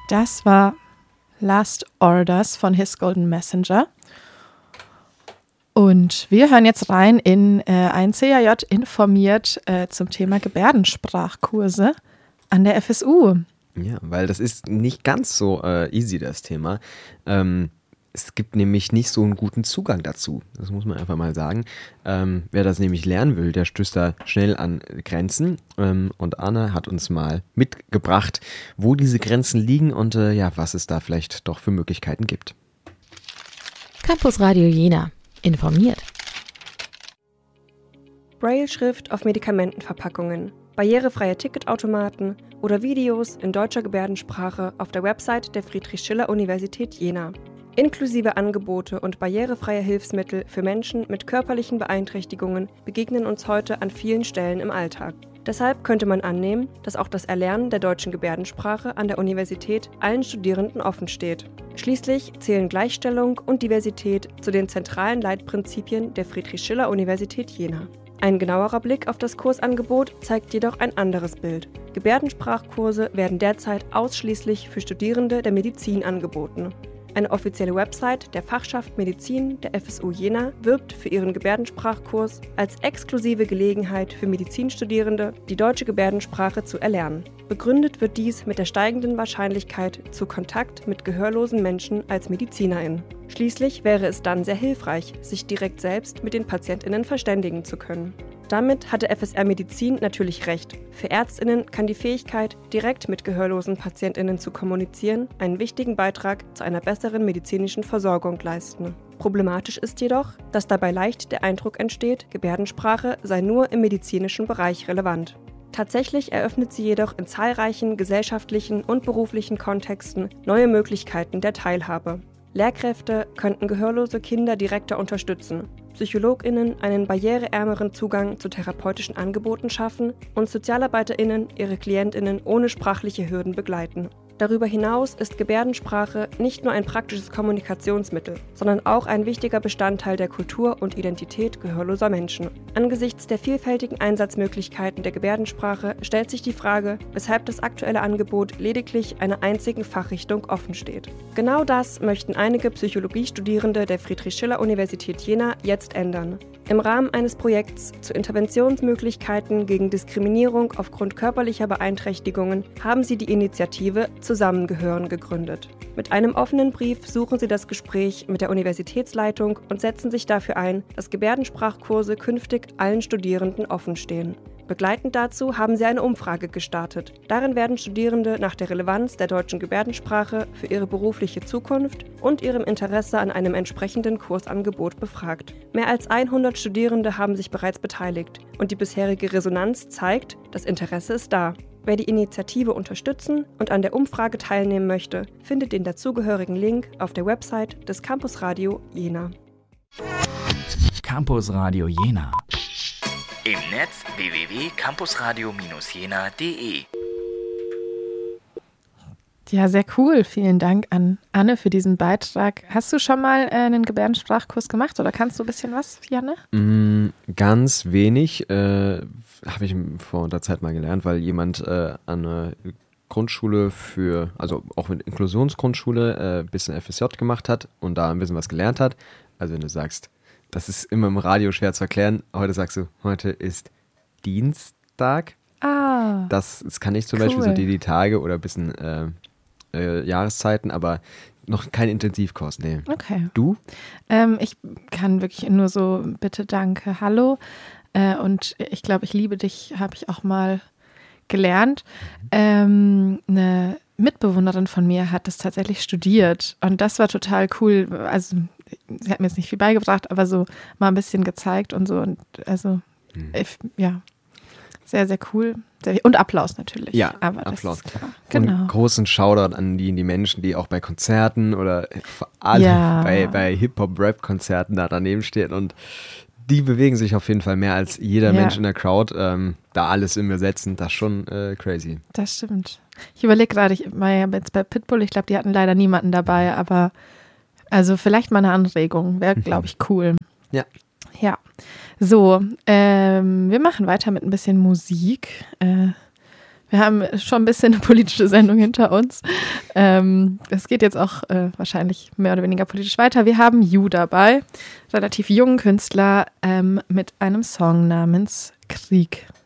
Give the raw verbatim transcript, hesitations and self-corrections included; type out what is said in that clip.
Das war Last Orders von His Golden Messenger. Und wir hören jetzt rein in äh, ein C J J informiert äh, zum Thema Gebärdensprachkurse an der F S U. Ja, weil das ist nicht ganz so äh, easy, das Thema. Ähm, es gibt nämlich nicht so einen guten Zugang dazu. Das muss man einfach mal sagen. Ähm, wer das nämlich lernen will, der stößt da schnell an Grenzen. Ähm, und Anne hat uns mal mitgebracht, wo diese Grenzen liegen und äh, ja, was es da vielleicht doch für Möglichkeiten gibt. Campus Radio Jena informiert. Braille-Schrift auf Medikamentenverpackungen, barrierefreie Ticketautomaten oder Videos in deutscher Gebärdensprache auf der Website der Friedrich-Schiller-Universität Jena. Inklusive Angebote und barrierefreie Hilfsmittel für Menschen mit körperlichen Beeinträchtigungen begegnen uns heute an vielen Stellen im Alltag. Deshalb könnte man annehmen, dass auch das Erlernen der deutschen Gebärdensprache an der Universität allen Studierenden offen steht. Schließlich zählen Gleichstellung und Diversität zu den zentralen Leitprinzipien der Friedrich-Schiller-Universität Jena. Ein genauerer Blick auf das Kursangebot zeigt jedoch ein anderes Bild. Gebärdensprachkurse werden derzeit ausschließlich für Studierende der Medizin angeboten. Eine offizielle Website der Fachschaft Medizin der F S U Jena wirbt für ihren Gebärdensprachkurs als exklusive Gelegenheit für Medizinstudierende, die deutsche Gebärdensprache zu erlernen. Begründet wird dies mit der steigenden Wahrscheinlichkeit zu Kontakt mit gehörlosen Menschen als MedizinerInnen. Schließlich wäre es dann sehr hilfreich, sich direkt selbst mit den PatientInnen verständigen zu können. Damit hatte F S R Medizin natürlich recht. Für ÄrztInnen kann die Fähigkeit, direkt mit gehörlosen PatientInnen zu kommunizieren, einen wichtigen Beitrag zu einer besseren medizinischen Versorgung leisten. Problematisch ist jedoch, dass dabei leicht der Eindruck entsteht, Gebärdensprache sei nur im medizinischen Bereich relevant. Tatsächlich eröffnet sie jedoch in zahlreichen gesellschaftlichen und beruflichen Kontexten neue Möglichkeiten der Teilhabe. Lehrkräfte könnten gehörlose Kinder direkter unterstützen, PsychologInnen einen barriereärmeren Zugang zu therapeutischen Angeboten schaffen und SozialarbeiterInnen ihre KlientInnen ohne sprachliche Hürden begleiten. Darüber hinaus ist Gebärdensprache nicht nur ein praktisches Kommunikationsmittel, sondern auch ein wichtiger Bestandteil der Kultur und Identität gehörloser Menschen. Angesichts der vielfältigen Einsatzmöglichkeiten der Gebärdensprache stellt sich die Frage, weshalb das aktuelle Angebot lediglich einer einzigen Fachrichtung offen steht. Genau das möchten einige Psychologiestudierende der Friedrich-Schiller-Universität Jena jetzt ändern. Im Rahmen eines Projekts zu Interventionsmöglichkeiten gegen Diskriminierung aufgrund körperlicher Beeinträchtigungen haben sie die Initiative Zusammengehören gegründet. Mit einem offenen Brief suchen sie das Gespräch mit der Universitätsleitung und setzen sich dafür ein, dass Gebärdensprachkurse künftig allen Studierenden offen stehen. Begleitend dazu haben sie eine Umfrage gestartet. Darin werden Studierende nach der Relevanz der deutschen Gebärdensprache für ihre berufliche Zukunft und ihrem Interesse an einem entsprechenden Kursangebot befragt. Mehr als hundert Studierende haben sich bereits beteiligt und die bisherige Resonanz zeigt, das Interesse ist da. Wer die Initiative unterstützen und an der Umfrage teilnehmen möchte, findet den dazugehörigen Link auf der Website des Campus Radio Jena. Campus Radio Jena. Im Netz w w w punkt campusradio Bindestrich jena punkt de. Ja, sehr cool. Vielen Dank an Anne für diesen Beitrag. Hast du schon mal äh, einen Gebärdensprachkurs gemacht oder kannst du ein bisschen was, Janne? Mm, ganz wenig. Äh, habe ich vor der Zeit mal gelernt, weil jemand äh, an einer Grundschule für, also auch mit Inklusionsgrundschule, äh, ein bisschen F S J gemacht hat und da ein bisschen was gelernt hat. Also wenn du sagst, das ist immer im Radio schwer zu erklären, heute sagst du, heute ist Dienstag. Ah. Das, das kann ich zum cool. Beispiel so die, die Tage oder ein bisschen äh, äh, Jahreszeiten, aber noch kein Intensivkurs, nee. Okay. Du? Ähm, ich kann wirklich nur so, bitte, danke, hallo. Äh, und ich glaube, ich liebe dich, habe ich auch mal gelernt. Ähm, eine Mitbewohnerin von mir hat das tatsächlich studiert und das war total cool. Also sie hat mir jetzt nicht viel beigebracht, aber so mal ein bisschen gezeigt und so. Und also, hm. ich, ja, sehr, sehr cool. Sehr, und Applaus natürlich. Ja, aber Applaus. Das ist klar. Genau. Und großen Shoutout an die, die Menschen, die auch bei Konzerten oder vor allem ja. bei, bei Hip-Hop-Rap-Konzerten da daneben stehen und die bewegen sich auf jeden Fall mehr als jeder ja. Mensch in der Crowd. Ähm, da alles im Übersetzen, das ist schon äh, crazy. Das stimmt. Ich überlege gerade, ich war ja jetzt bei Pitbull, ich glaube, die hatten leider niemanden dabei, aber also vielleicht mal eine Anregung, wäre, glaube ich, cool. Ja. Ja. So, ähm, wir machen weiter mit ein bisschen Musik. Äh, wir Wir haben schon ein bisschen eine politische Sendung hinter uns. Ähm, es geht jetzt auch äh, wahrscheinlich mehr oder weniger politisch weiter. Wir haben Ju dabei, relativ jungen Künstler ähm, mit einem Song namens Krieg.